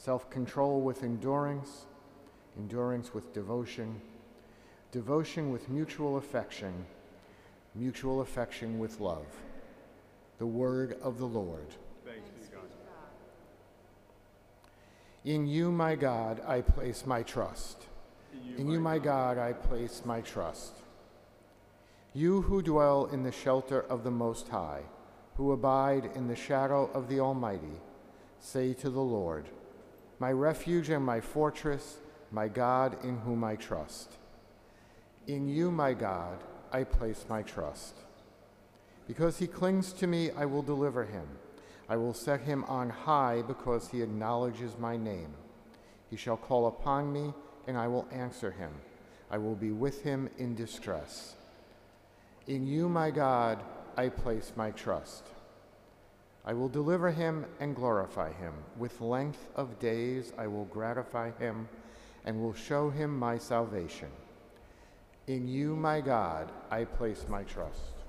self-control with endurance, endurance with devotion, devotion with mutual affection, mutual affection with love. The word of the Lord. Thanks be to God. In you, my God, I place my trust. In you, my God, I place my trust. You who dwell in the shelter of the Most High, who abide in the shadow of the Almighty, say to the Lord, my refuge and my fortress, my God in whom I trust. In you, my God, I place my trust. Because he clings to me, I will deliver him. I will set him on high because he acknowledges my name. He shall call upon me, and I will answer him. I will be with him in distress. In you, my God, I place my trust. I will deliver him and glorify him. With length of days I will gratify him and will show him my salvation. In you, my God, I place my trust.